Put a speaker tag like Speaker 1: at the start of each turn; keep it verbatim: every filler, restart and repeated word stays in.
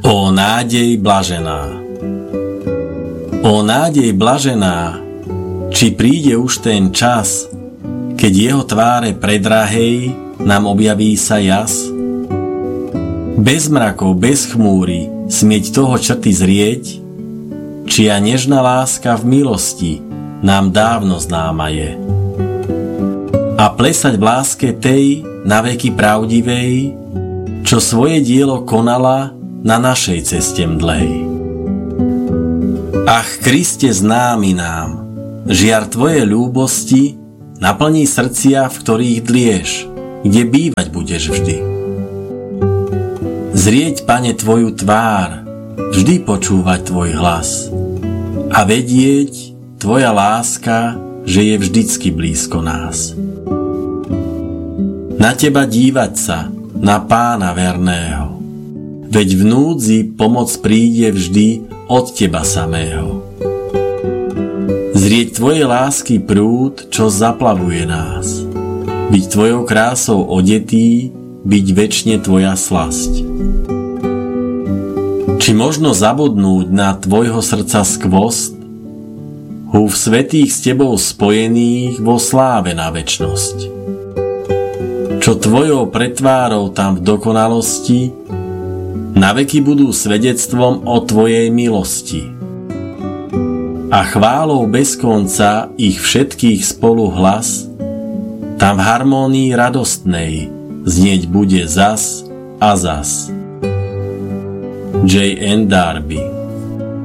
Speaker 1: Ó nádej blažená. Ó nádej blažená, či príde už ten čas, keď jeho tváre predrahej nám objaví sa jas? Bez mrakov, bez chmúry, smieť toho črty zrieť, čia nežná láska v milosti nám dávno známa je. A plesať v láske tej, na veky pravdivej, čo svoje dielo konala na našej ceste mdlej. Ach, Kriste známy nám, žiar tvoje ľúbosti naplní srdcia, v ktorých dlieš, kde bývať budeš vždy. Zrieť, Pane, tvoju tvár, vždy počúvať tvoj hlas a vedieť, tvoja láska, že je vždycky blízko nás. Na teba dívať sa, na Pána verného, veď v núdzi pomoc príde vždy od teba samého. Zrieť tvojej lásky prúd, čo zaplavuje nás, byť tvojou krásou odetý, byť večne tvoja slasť. Či možno zabudnúť na tvojho srdca skvost, hú v svätých s tebou spojených vo sláve na večnosť. Čo tvojou pretvárou tam v dokonalosti, na veky budú svedectvom o tvojej milosti. A chválou bez konca ich všetkých spolu hlas, tam v harmónii radostnej znieť bude zas a zas. J N Darby.